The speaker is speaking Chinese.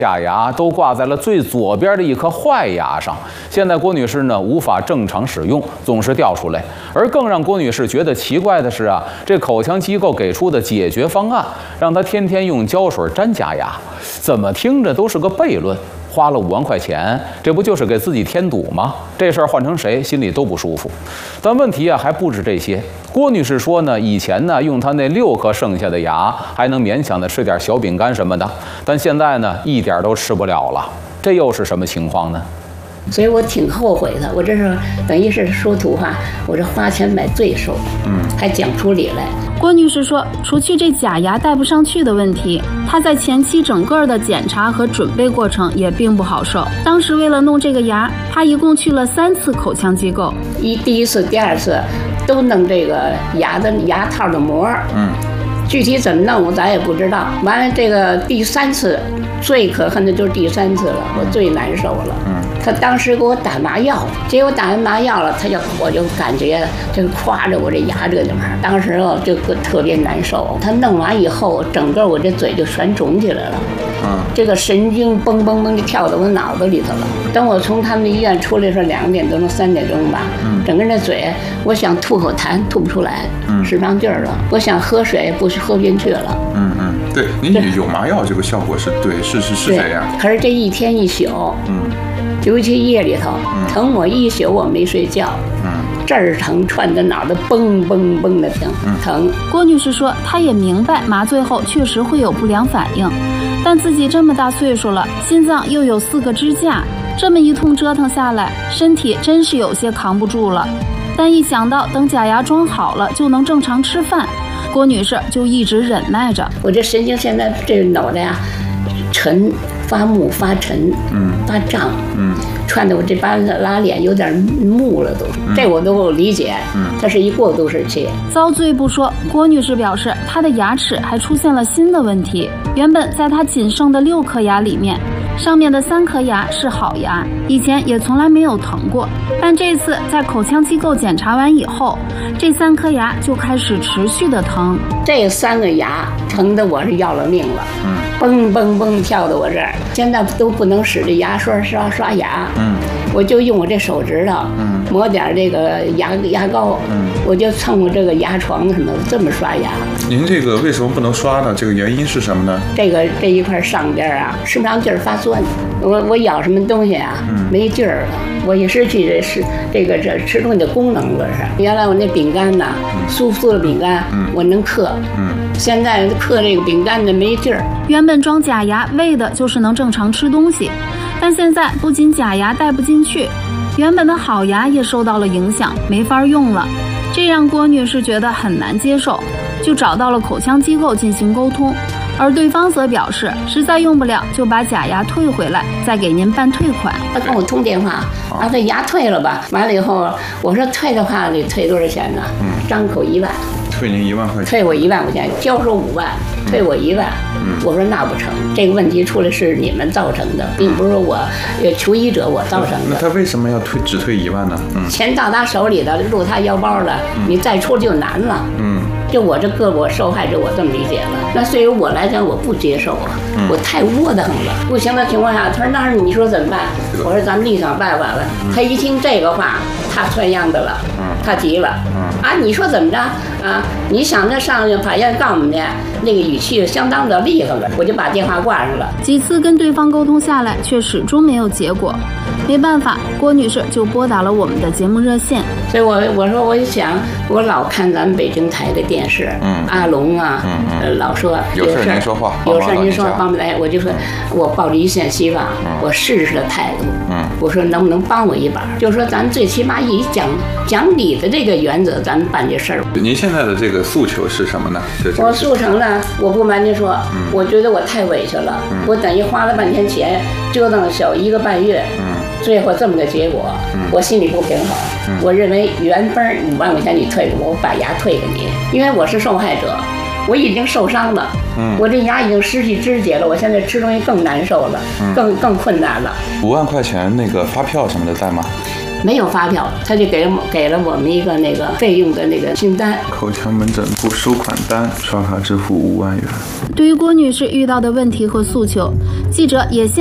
假牙都挂在了最左边的一颗坏牙上，现在郭女士呢无法正常使用，总是掉出来。而更让郭女士觉得奇怪的是啊，这口腔机构给出的解决方案，让她天天用胶水粘假牙，怎么听着都是个悖论。花了5万块钱，这不就是给自己添堵吗？这事儿换成谁心里都不舒服。但问题啊还不止这些。郭女士说呢，以前呢用她那6颗剩下的牙，还能勉强的吃点小饼干什么的，但现在呢一点都吃不了了。这又是什么情况呢？ 所以我挺后悔的，我这是等于是说土话，我这花钱买罪受，还讲出理来。 郭女士说，除去这假牙戴不上去的问题，她在前期整个的检查和准备过程也并不好受。当时为了弄这个牙，她一共去了3次口腔机构， 第一次、第2次都弄这个牙套的膜，具体怎么弄咱也不知道。完了这个第3次最可恨的就是第3次了，我最难受了。他当时给我打麻药，结果打完麻药了，我就感觉就夸着我这牙这个地方，当时就特别难受。他弄完以后，整个我这嘴就全肿起来了，这个神经蹦蹦蹦就跳到我脑子里头了。等我从他们医院出来是2点多钟、3点钟吧，整个那嘴，我想吐口痰吐不出来，使不上劲儿了。我想喝水不是喝不进去了。 对，你有麻药这个效果是对，是这样。 可是这一天一宿，尤其夜里头，疼我一宿我没睡觉，这儿疼串着脑袋蹦蹦蹦的疼。 郭女士说，她也明白麻醉后确实会有不良反应，但自己这么大岁数了，心脏又有4个支架，这么一通折腾下来，身体真是有些扛不住了。但一想到等假牙装好了就能正常吃饭，郭女士就一直忍耐着。 我这神经现在这脑袋呀，沉、发木、发沉、发胀，串的我这拉脸有点木了都，这我都理解，它是一过渡时期。 遭罪不说，郭女士表示她的牙齿还出现了新的问题。原本在她仅剩的6颗牙里面，上面的3颗牙是好牙，以前也从来没有疼过，但这次在口腔机构检查完以后，这3颗牙就开始持续的疼。 这3个牙疼得我是要了命了，蹦蹦蹦跳到我这儿，现在都不能使这牙刷刷牙，我就用我这手指头，抹点这个牙膏，我就蹭我这个牙床上头这么刷牙。 您这个为什么不能刷呢？这个原因是什么呢？ 这一块上边啊，吃不上劲儿发酸，我咬什么东西啊，没劲儿了，我也失去这吃东西的功能了是。原来我那饼干呐，酥酥的饼干，我能嗑，现在嗑这个饼干的没劲儿。 原本装假牙为的就是能正常吃东西，但现在不仅假牙戴不进去，原本的好牙也受到了影响，没法用了。这让郭女士觉得很难接受，就找到了口腔机构进行沟通，而对方则表示实在用不了就把假牙退回来，再给您办退款。 他跟我通电话，这牙退了吧？完了以后，我说退的话得退多少钱呢？张口1万。 退您1万块钱， 退我1万块钱，交收5万，退我1万。我说那不成，这个问题出来是你们造成的，并不是我求医者我造成的。 那他为什么要只退1万呢？ 钱到他手里的，入他腰包了，你再出就难了。就我这个我受害者，我这么理解了。那对于我来讲，我不接受啊，我太窝囊了。不行的情况下，他说那你说怎么办？我说咱们另想办法了。他一听这个话，他算样的了，他急了。你说怎么着啊？你想着上法院告我们去，那个语气相当的厉害了，我就把电话挂上了。 几次跟对方沟通下来，却始终没有结果。没办法，郭女士就拨打了我们的节目热线。 所以我说我想，我老看咱们北京台的电视，阿龙啊，老说有事您说话， 有事您说帮不来，我就说我抱着一线希望，我试试的态度。我说能不能帮我一把？就是说咱最起码以讲理的这个原则，咱们办这事儿。 您现在的这个诉求是什么呢？ 我诉成了，我不瞒您说，我觉得我太委屈了，我等于花了半天钱，折腾了小1个半月，最后这么个结果，我心里不平衡。我认为原本5万块钱你退给我，我把牙退给你，因为我是受害者，我已经受伤了，我这牙已经失去肢节了，我现在吃东西更难受了，更困难了。 5万块钱那个发票什么的在吗？ 没有发票，他就给了我们一个那个费用的那个清单。 口腔门诊部收款单，刷卡支付5万元。 对于郭女士遇到的问题和诉求，记者也